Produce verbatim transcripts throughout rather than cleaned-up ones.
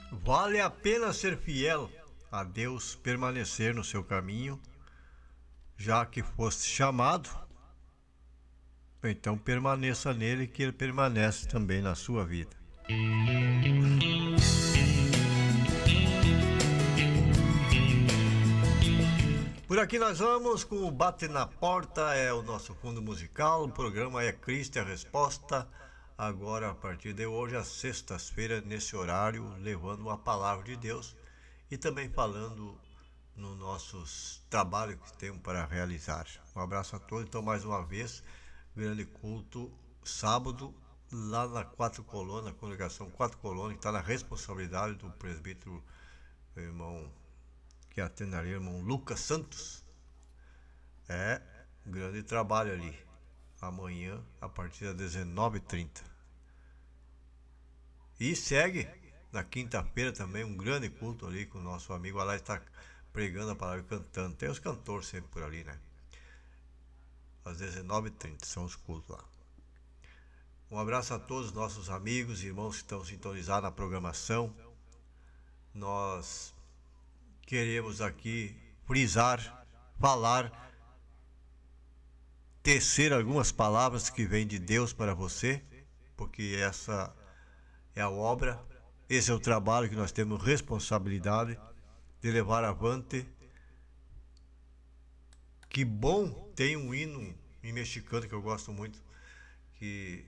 Vale a pena ser fiel a Deus, permanecer no seu caminho, já que foste chamado, então permaneça nele, que ele permanece também na sua vida. Por aqui nós vamos com o Bate na Porta, é o nosso fundo musical, o programa é Cristo a Resposta, agora a partir de hoje, às sextas-feiras, nesse horário, levando a palavra de Deus e também falando nos nossos trabalhos que temos para realizar. Um abraço a todos, então mais uma vez, grande culto, sábado, lá na Quatro Colônias, na congregação Quatro Colônias, que está na responsabilidade do presbítero, irmão, que atende ali, irmão Lucas Santos. É um grande trabalho ali. Amanhã, a partir das dezenove e trinta. E segue na quinta-feira também um grande culto ali com o nosso amigo. Lá está pregando a palavra e cantando. Tem os cantores sempre por ali, né? Às dezenove e trinta são os cultos lá. Um abraço a todos os nossos amigos e irmãos que estão sintonizados na programação. Nós queremos aqui frisar, falar, tecer algumas palavras que vêm de Deus para você, porque essa é a obra, esse é o trabalho que nós temos responsabilidade de levar avante. Que bom, tem um hino em mexicano que eu gosto muito, que,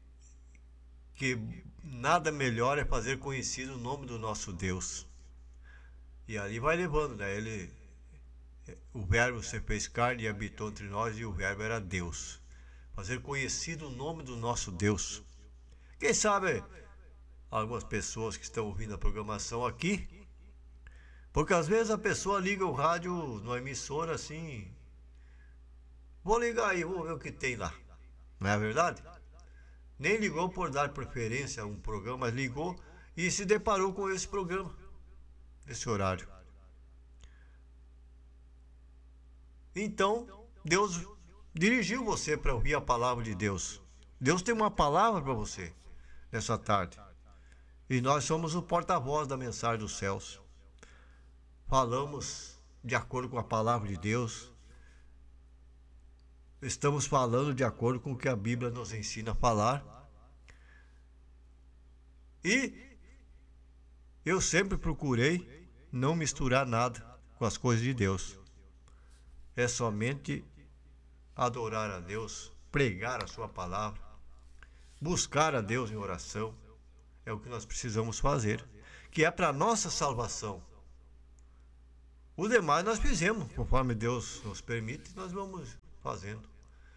que nada melhor é fazer conhecido o nome do nosso Deus. E ali vai levando, né? Ele, o verbo se fez carne e habitou entre nós, e o verbo era Deus. Fazer conhecido o nome do nosso Deus. Quem sabe algumas pessoas que estão ouvindo a programação aqui, porque às vezes a pessoa liga o rádio numa emissora assim, vou ligar aí, vou ver o que tem lá. Não é verdade? Nem ligou por dar preferência a um programa, mas ligou e se deparou com esse programa, esse horário. Então, Deus dirigiu você para ouvir a palavra de Deus. Deus tem uma palavra para você nessa tarde. E nós somos o porta-voz da mensagem dos céus. Falamos de acordo com a palavra de Deus. Estamos falando de acordo com o que a Bíblia nos ensina a falar. E eu sempre procurei não misturar nada com as coisas de Deus. É somente adorar a Deus, pregar a sua palavra, buscar a Deus em oração. É o que nós precisamos fazer, que é para a nossa salvação. O demais nós fizemos, conforme Deus nos permite, nós vamos fazendo.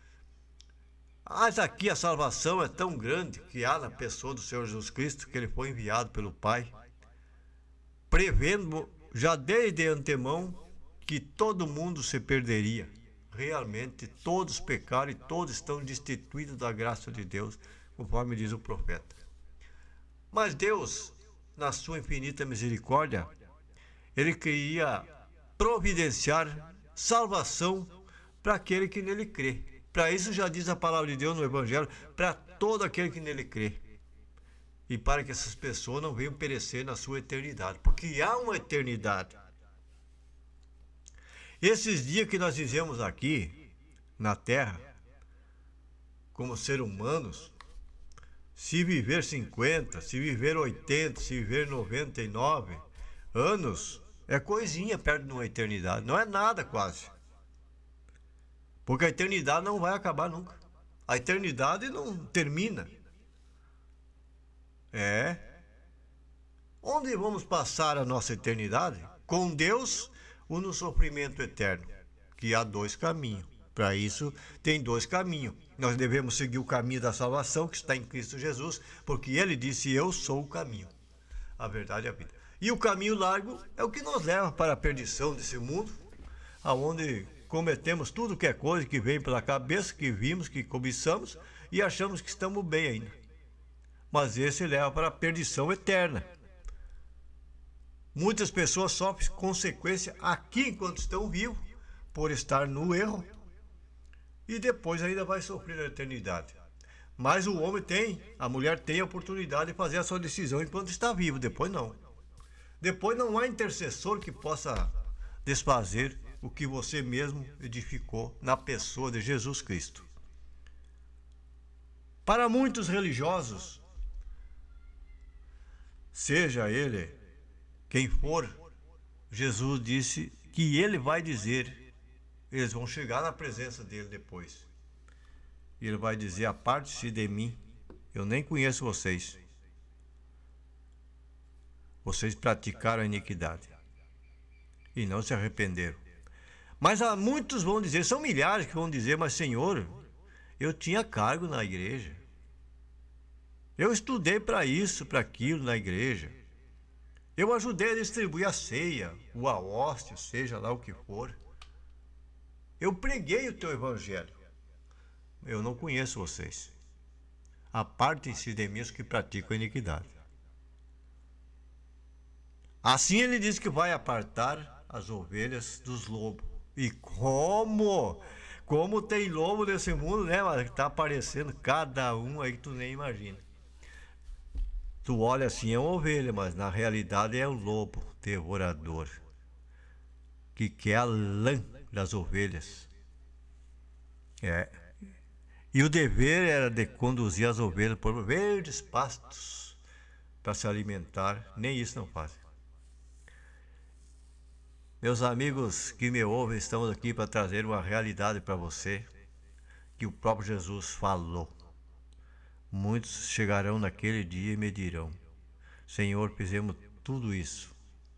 Mas aqui a salvação é tão grande que há na pessoa do Senhor Jesus Cristo, que ele foi enviado pelo Pai, prevendo já desde antemão que todo mundo se perderia. Realmente todos pecaram e todos estão destituídos da graça de Deus, conforme diz o profeta. Mas Deus, na sua infinita misericórdia, ele queria providenciar salvação para aquele que nele crê. Para isso já diz a palavra de Deus no Evangelho, para todo aquele que nele crê. E para que essas pessoas não venham perecer na sua eternidade, porque há uma eternidade. Esses dias que nós vivemos aqui na Terra, como seres humanos, se viver cinquenta, se viver oitenta, se viver noventa e nove anos, é coisinha perto de uma eternidade, não é nada quase. Porque a eternidade não vai acabar nunca. A eternidade não termina. É. Onde vamos passar a nossa eternidade? Com Deus ou no sofrimento eterno? Que há dois caminhos. Para isso, tem dois caminhos. Nós devemos seguir o caminho da salvação, que está em Cristo Jesus, porque ele disse: eu sou o caminho, a verdade e a vida. E o caminho largo é o que nos leva para a perdição desse mundo, aonde cometemos tudo que é coisa que vem pela cabeça, que vimos, que cobiçamos e achamos que estamos bem ainda. Mas esse leva para a perdição eterna. Muitas pessoas sofrem consequência aqui enquanto estão vivos, por estar no erro, e depois ainda vai sofrer a eternidade. Mas o homem tem, a mulher tem a oportunidade de fazer a sua decisão enquanto está vivo, depois não. Depois não há intercessor que possa desfazer o que você mesmo edificou na pessoa de Jesus Cristo. Para muitos religiosos, seja ele quem for, Jesus disse que ele vai dizer, eles vão chegar na presença dele depois. E ele vai dizer: aparte-se de mim, eu nem conheço vocês. Vocês praticaram a iniquidade e não se arrependeram. Mas há muitos vão dizer, são milhares que vão dizer: mas Senhor, eu tinha cargo na igreja. Eu estudei para isso, para aquilo na igreja. Eu ajudei a distribuir a ceia, o hóstia, seja lá o que for. Eu preguei o teu evangelho. Eu não conheço vocês. Apartem-se de mim os que praticam a iniquidade. Assim ele diz que vai apartar as ovelhas dos lobos. E como? Como tem lobo nesse mundo, né? Mas tá aparecendo cada um aí que tu nem imagina. Tu olha assim, é uma ovelha, mas na realidade é o lobo devorador, que quer a lã das ovelhas. É. E o dever era de conduzir as ovelhas por verdes pastos para se alimentar. Nem isso não fazem. Meus amigos que me ouvem, estamos aqui para trazer uma realidade para você que o próprio Jesus falou. Muitos chegarão naquele dia e me dirão: Senhor, fizemos tudo isso.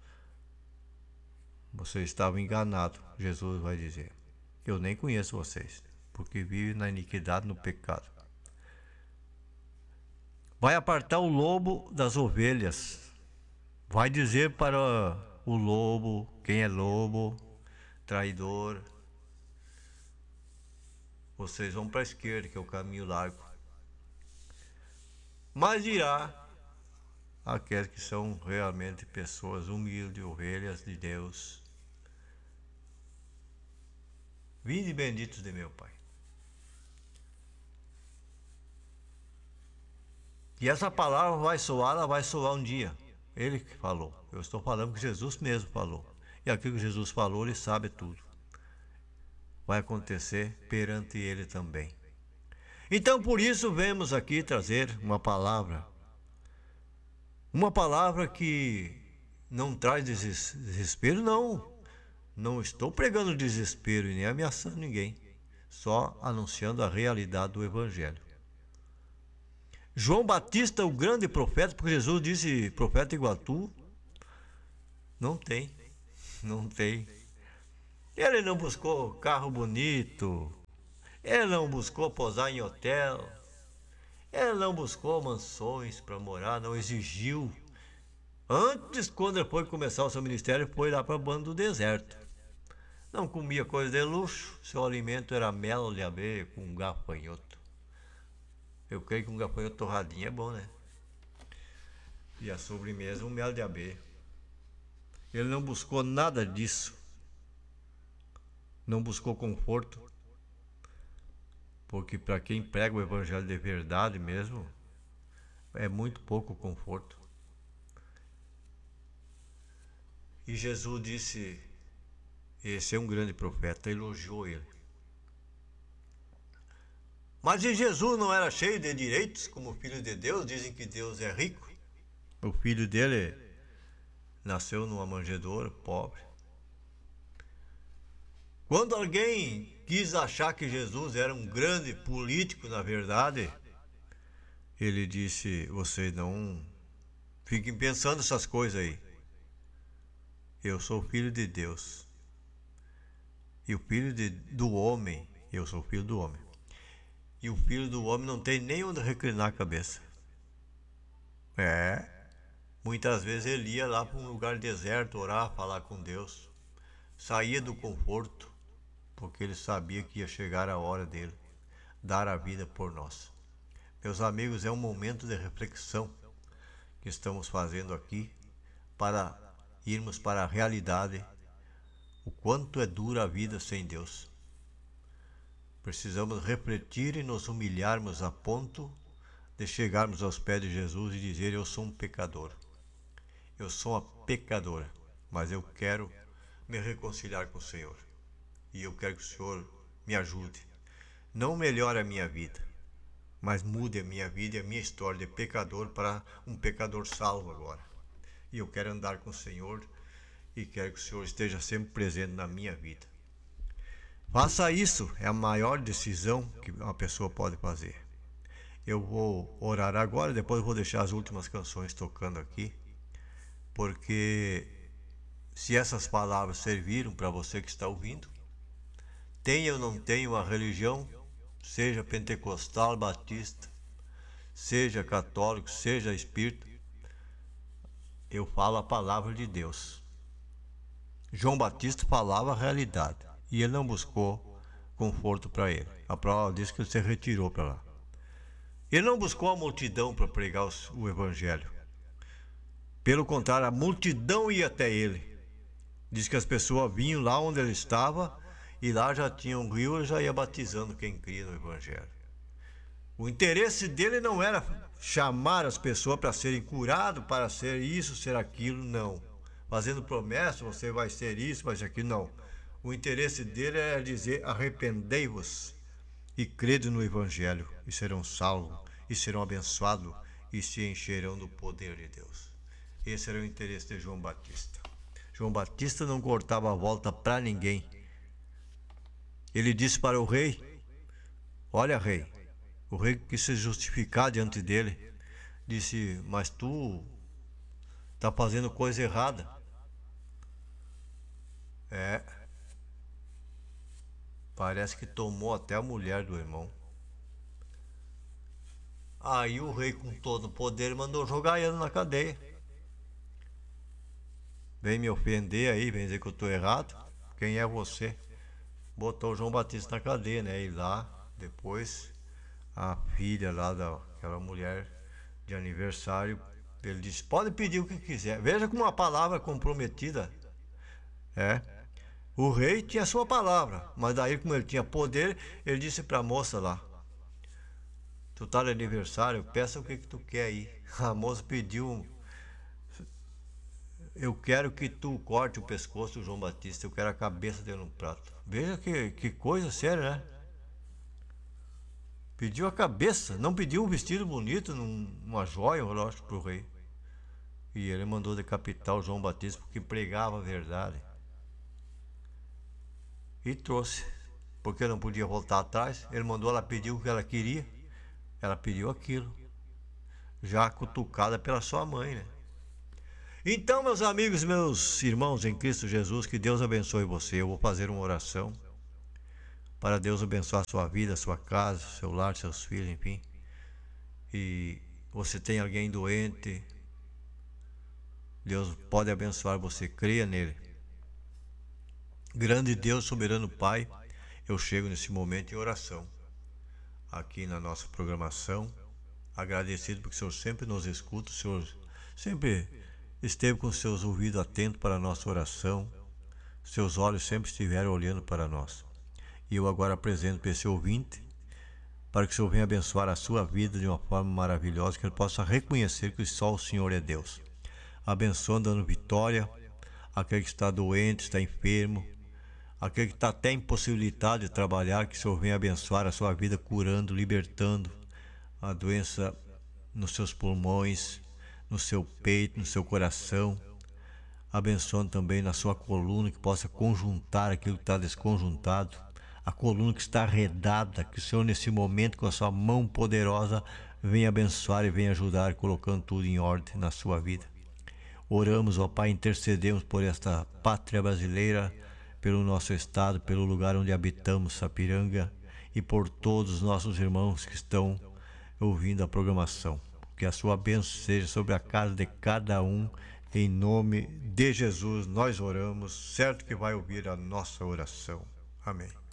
Você estava enganado, Jesus vai dizer. Eu nem conheço vocês, porque vivem na iniquidade, no pecado. Vai apartar o lobo das ovelhas. Vai dizer para o lobo, quem é lobo, traidor: vocês vão para a esquerda, que é o caminho largo. Mas dirá aqueles que são realmente pessoas humildes, ovelhas de Deus: vinde benditos de meu Pai. E essa palavra vai soar, ela vai soar um dia. Ele que falou. Eu estou falando que Jesus mesmo falou. E aquilo que Jesus falou, ele sabe tudo. Vai acontecer perante ele também. Então, por isso, vemos aqui trazer uma palavra. Uma palavra que não traz desespero, não. Não estou pregando desespero e nem ameaçando ninguém. Só anunciando a realidade do Evangelho. João Batista, o grande profeta, porque Jesus disse: profeta igual a tu, não tem, não tem. Ele não buscou carro bonito, ele não buscou posar em hotel, ele não buscou mansões para morar, não exigiu. Antes, quando ele foi começar o seu ministério, foi lá para o bando do deserto. Não comia coisa de luxo, seu alimento era mel de abelha com gafanhoto. Eu creio que um gafanhoto torradinho é bom, né? E a sobremesa, um mel de abelha. Ele não buscou nada disso. Não buscou conforto. Porque para quem prega o evangelho de verdade mesmo, é muito pouco conforto. E Jesus disse, esse é um grande profeta, elogiou ele. Mas e Jesus não era cheio de direitos como filho de Deus? Dizem que Deus é rico. O filho dele nasceu numa manjedoura, pobre. Quando alguém quis achar que Jesus era um grande político, na verdade, ele disse: vocês não fiquem pensando essas coisas aí. Eu sou filho de Deus. E o filho de, do homem, eu sou filho do homem. E o filho do homem não tem nem onde reclinar a cabeça. É. Muitas vezes ele ia lá para um lugar deserto, orar, falar com Deus. Saía do conforto, porque ele sabia que ia chegar a hora dele dar a vida por nós. Meus amigos, é um momento de reflexão que estamos fazendo aqui para irmos para a realidade, o quanto é dura a vida sem Deus. Precisamos refletir e nos humilharmos a ponto de chegarmos aos pés de Jesus e dizer: eu sou um pecador. eu sou uma pecadora, mas eu quero me reconciliar com o Senhor. E eu quero que o Senhor me ajude. Não melhore a minha vida, mas mude a minha vida e a minha história de pecador para um pecador salvo agora. E eu quero andar com o Senhor e quero que o Senhor esteja sempre presente na minha vida. Faça isso, é a maior decisão que uma pessoa pode fazer. Eu vou orar agora, depois eu vou deixar as últimas canções tocando aqui, porque se essas palavras serviram para você que está ouvindo, tenha ou não tenha uma religião, seja pentecostal, batista, seja católico, seja espírita, eu falo a palavra de Deus. João Batista falava a realidade e ele não buscou conforto para ele. A prova diz que ele se retirou para lá. Ele não buscou a multidão para pregar o evangelho. Pelo contrário, a multidão ia até ele. Diz que as pessoas vinham lá onde ele estava e lá já tinha um rio e já ia batizando quem cria no evangelho. O interesse dele não era chamar as pessoas para serem curados, para ser isso, ser aquilo, não. Fazendo promessa, você vai ser isso, vai ser aquilo, não. O interesse dele era dizer: arrependei-vos e crede no evangelho, e serão salvos, e serão abençoados, e se encherão do poder de Deus. Esse era o interesse de João Batista. João Batista não cortava a volta para ninguém. Ele disse para o rei: olha, rei. O rei quis se justificar diante dele. Disse: mas tu está fazendo coisa errada. É. Parece que tomou até a mulher do irmão. Aí o rei, com todo o poder, mandou jogar ele na cadeia. Vem me ofender aí, vem dizer que eu estou errado. Quem é você? Botou o João Batista na cadeia, né? E lá, depois, a filha lá daquela mulher de aniversário, ele disse: pode pedir o que quiser. Veja como uma palavra comprometida. É. O rei tinha a sua palavra, mas daí, como ele tinha poder, ele disse para a moça lá: tu tá de aniversário, peça o que, que tu quer aí. A moça pediu: eu quero que tu corte o pescoço do João Batista, eu quero a cabeça dele no prato. Veja que, que coisa séria, né? Pediu a cabeça, não pediu um vestido bonito, uma joia, um relógio para o rei. E ele mandou decapitar o João Batista porque pregava a verdade. E trouxe, porque não podia voltar atrás. Ele mandou ela pedir o que ela queria. Ela pediu aquilo, já cutucada pela sua mãe, né? Então, meus amigos, meus irmãos em Cristo Jesus, que Deus abençoe você. Eu vou fazer uma oração para Deus abençoar a sua vida, a sua casa, seu lar, seus filhos, enfim. E você tem alguém doente, Deus pode abençoar você, creia nele. Grande Deus, soberano Pai, eu chego nesse momento em oração, aqui na nossa programação, agradecido porque o Senhor sempre nos escuta, o Senhor sempre esteve com seus ouvidos atentos para a nossa oração, seus olhos sempre estiveram olhando para nós. E eu agora apresento para esse ouvinte, para que o Senhor venha abençoar a sua vida de uma forma maravilhosa, que ele possa reconhecer que só o Senhor é Deus. Abençoando, dando vitória àquele que está doente, está enfermo, aquele que está até impossibilitado de trabalhar, que o Senhor venha abençoar a sua vida, curando, libertando a doença nos seus pulmões, no seu peito, no seu coração, abençoando também na sua coluna, que possa conjuntar aquilo que está desconjuntado, a coluna que está arredada, que o Senhor nesse momento com a sua mão poderosa venha abençoar e venha ajudar, colocando tudo em ordem na sua vida. Oramos, ó Pai, intercedemos por esta pátria brasileira, pelo nosso estado, pelo lugar onde habitamos, Sapiranga, e por todos os nossos irmãos que estão ouvindo a programação. Que a sua bênção seja sobre a casa de cada um, em nome de Jesus nós oramos, certo que vai ouvir a nossa oração. Amém.